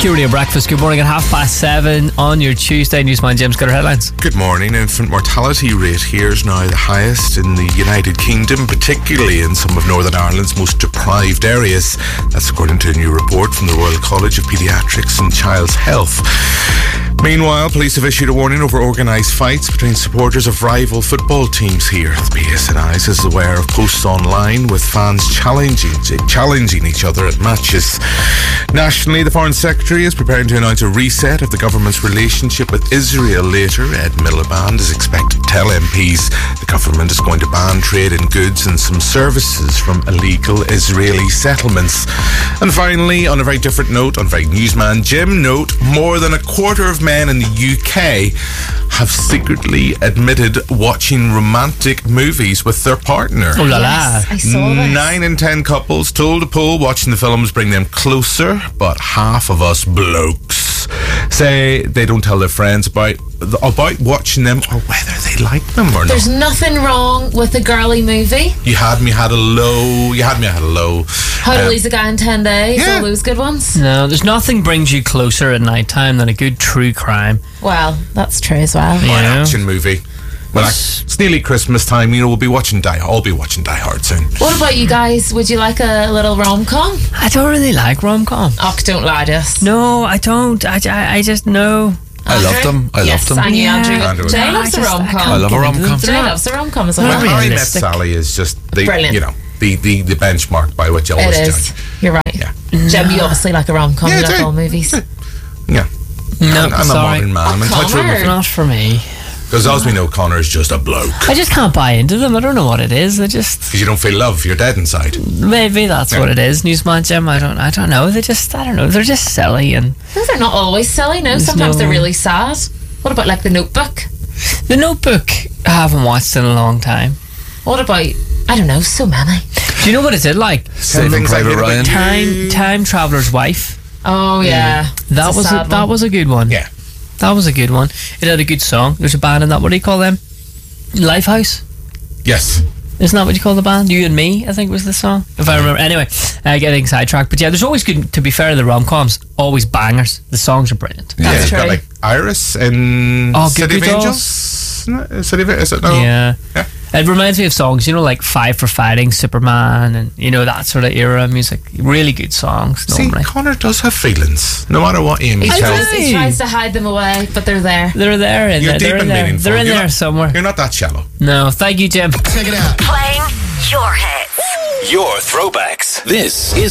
Pure Radio Breakfast. Good morning at 7:30 on your Tuesday. Newsman Jim's got our headlines. Good morning. Infant mortality rate here is now the highest in the United Kingdom, particularly in some of Northern Ireland's most deprived areas. That's according to a new report from the Royal College of Paediatrics and Child's Health. Meanwhile, police have issued a warning over organised fights between supporters of rival football teams here. The PSNI is aware of posts online with fans challenging each other at matches. Nationally, the Foreign Secretary is preparing to announce a reset of the government's relationship with Israel later. Ed Miliband is expected to tell MPs the government is going to ban trade in goods and some services from illegal Israeli settlements. And finally, on a very different note, on a very Newsman Jim note, more than a quarter of men in the UK have secretly admitted watching romantic movies with their partner. Oh la la. Yes, I saw this. 9 in 10 couples told a poll watching the films bring them closer, but half of us blokes say they don't tell their friends about watching them or whether they like them or There's not. nothing wrong with a girly movie. You had me at a low. How to Lose a Guy in 10 Days, yeah. all those good ones. No, there's nothing brings you closer at night time than a good true crime. Well, that's true as well. An Yeah. action movie. Well, it's nearly Christmas time. We'll be watching I'll be watching Die Hard soon. What about you guys? Would you like a little rom-com? I don't really like rom-com. Oh, don't lie to us. No, I don't. I just know. I loved them. I yes, loved them. and you, Andrew. Andrew. Jay I loves a rom-com. I love a rom-com. Jay loves a rom-com as well. Not How I Met realistic. Sally is just Brilliant. the benchmark by which you always It is. judge. You're right. Yeah. Jim, you obviously like a rom-com. Yeah, You I like do. all movies. Yeah. No, I'm a sorry. modern man. I'm in touch with Connor. it. Not for me. Because as we know, Connor is just a bloke. I just can't buy into them. I don't know what it is. Because you don't feel love, you're dead inside. Maybe that's what it is. Newsman Jim. I don't know. I don't know. They're just silly and No, they're not always silly. No, There's sometimes no- they're really sad. What about like The Notebook? The Notebook. I haven't watched in a long time. What about, I don't know, so many. Do you know what it did like? Some Saving things I Private hate about Ryan. you. Time Traveler's Wife. Oh yeah, That It's was sad that one. was a good one. Yeah. That was a good one. It had a good song. There's a band in that. What do you call them? Lifehouse. Yes. Isn't that what you call the band? You and Me, I think was the song, if I remember. Anyway, getting sidetracked. But yeah, there's always good. To be fair to the rom-coms, always bangers. The songs are brilliant. Yeah, That's you've got true. like Iris in Oh, City Goo of Goo Angels. Isn't it? City of Is it? No. Yeah. Yeah. It reminds me of songs, like Five for Fighting, Superman, and that sort of era music. Really good songs See, normally. Connor does have feelings, no matter what Amy He tells. tries, he tries to hide them away, but they're there. They're there, and You're deep they're in and there. meaningful. They're in You're there not- somewhere. You're not that shallow. No, thank you, Jim. Playing your hits. Your throwbacks. This is